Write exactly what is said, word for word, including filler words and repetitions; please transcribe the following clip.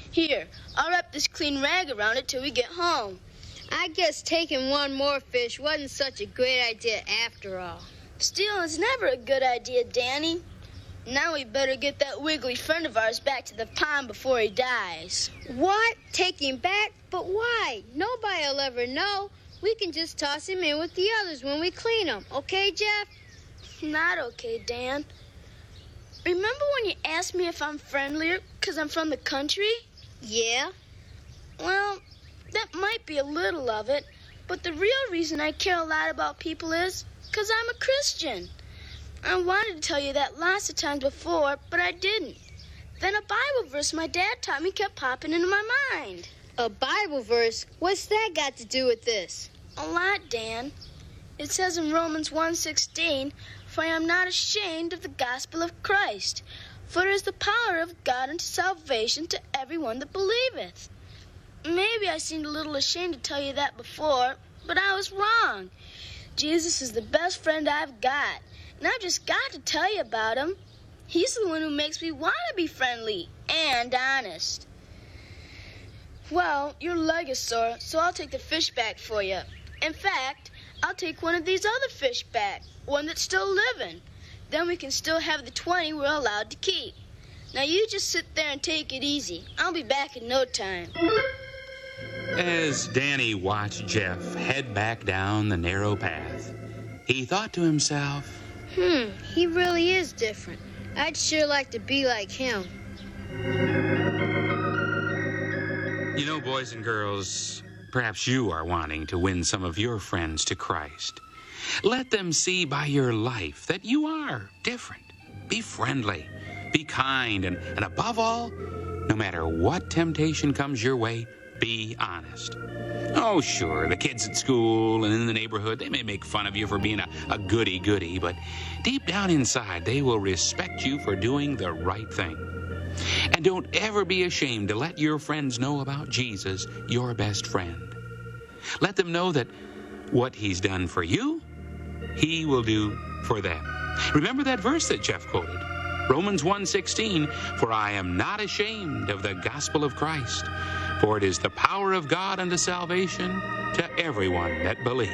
Here, I'll wrap this clean rag around it till we get home. I guess taking one more fish wasn't such a great idea after all. Stealing's never a good idea, Danny. Now we better get that wiggly friend of ours back to the pond before he dies. What? Take him back? But why? Nobody'll ever know. We can just toss him in with the others when we clean him. Okay, Jeff? Not okay, Dan. Remember when you asked me if I'm friendlier because I'm from the country? Yeah. Well, that might be a little of it, but the real reason I care a lot about people is because I'm a Christian. I wanted to tell you that lots of times before, but I didn't. Then a Bible verse my dad taught me kept popping into my mind. A Bible verse? What's that got to do with this? A lot, Dan. It says in Romans one sixteen, "For I am not ashamed of the gospel of Christ, for it is the power of God unto salvation to everyone that believeth." Maybe I seemed a little ashamed to tell you that before, but I was wrong. Jesus is the best friend I've got, and I've just got to tell you about him. He's the one who makes me want to be friendly and honest. Well, your leg is sore, so I'll take the fish back for you. In fact, I'll take one of these other fish back, one that's still living. Then we can still have the twenty we're allowed to keep. Now you just sit there and take it easy. I'll be back in no time. As Danny watched Jeff head back down the narrow path, he thought to himself, Hmm, he really is different. I'd sure like to be like him. You know, boys and girls, perhaps you are wanting to win some of your friends to Christ. Let them see by your life that you are different. Be friendly, be kind, and, and above all, no matter what temptation comes your way, be honest. Oh, sure, the kids at school and in the neighborhood, they may make fun of you for being a, a goody-goody, but deep down inside, they will respect you for doing the right thing. And don't ever be ashamed to let your friends know about Jesus, your best friend. Let them know that what he's done for you, he will do for them. Remember that verse that Jeff quoted? Romans one sixteen, "For I am not ashamed of the gospel of Christ, for it is the power of God unto salvation to everyone that believes."